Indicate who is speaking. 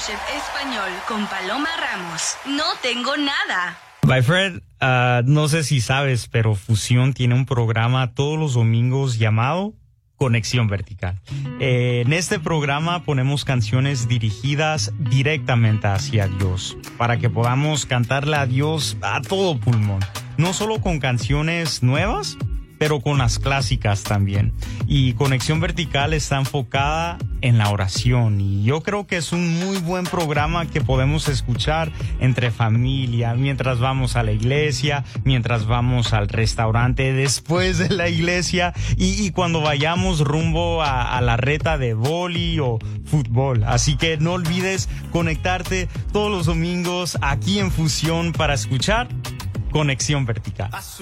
Speaker 1: Chef Español con Paloma Ramos. No tengo nada.
Speaker 2: My friend, no sé si sabes, pero Fusión tiene un programa todos los domingos llamado Conexión Vertical. En este programa ponemos canciones dirigidas directamente hacia Dios, para que podamos cantarle a Dios a todo pulmón. No solo con canciones nuevas, pero con las clásicas también. Y Conexión Vertical está enfocada en la oración. Y yo creo que es un muy buen programa que podemos escuchar entre familia, mientras vamos a la iglesia, mientras vamos al restaurante después de la iglesia y cuando vayamos rumbo a la reta de vóley o fútbol. Así que no olvides conectarte todos los domingos aquí en Fusión para escuchar Conexión Vertical.